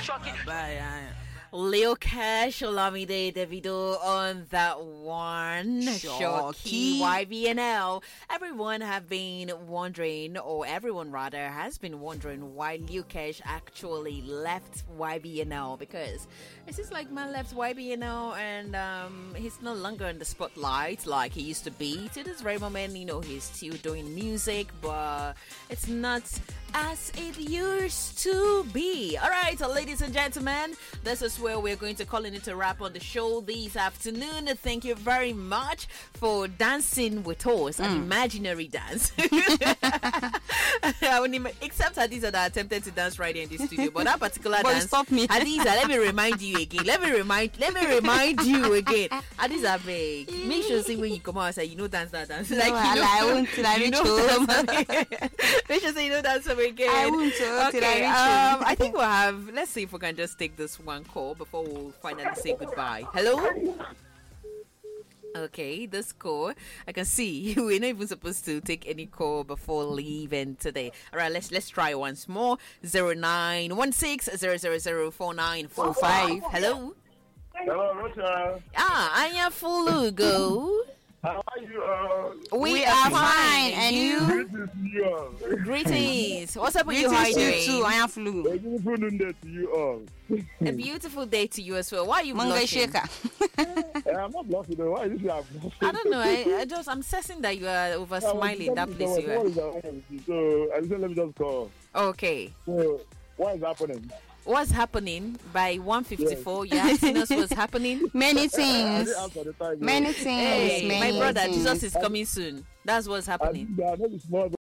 Leo Cash, Olamide, Davido on that one. Shocky, YBNL. Everyone have been wondering, or everyone rather has been wondering why Leo Cash actually left YBNL, because it seems like man left YBNL and he's no longer in the spotlight like he used to be. To this very moment, he's still doing music, but it's not as it used to be. All right, so ladies and gentlemen, this is where we're going to call it a wrap on the show this afternoon. Thank you very much for dancing with us, an imaginary dance. Except Hadiza that attempted to dance right here in the studio, but that particular dance. Stop me. Hadiza, let me remind you again. Let me remind you again. Hadiza, beg. Make sure say when you come out and say dance that dance. No, I won't till I reach home. Make sure say dance again. I won't okay. I think we'll have. Let's see if we can just take this one call before we'll finally say goodbye. Hello. Okay, this call. I can see we're not even supposed to take any call before leaving today. All right, let's try once more. 0916-000-4945. Hello. Hello, Rocha. I am Fulugo. How are you? We are fine, and you? Greetings Greetings. to you all. What's up with you? How are you doing? too. I am flu. A beautiful day to you all. A beautiful day to you as well. Why are you Manga blushing? shaker. I'm not blushing though. Why is this I'm blushing? I don't know. I'm sensing that you are over smiling. That place you are. So I said, let me just call. Okay. So what is happening? What's happening by 1:54? You're asking us what's happening. Many things. Many things. Hey, many my brother, things. Jesus is coming soon. That's what's happening. I know it's small.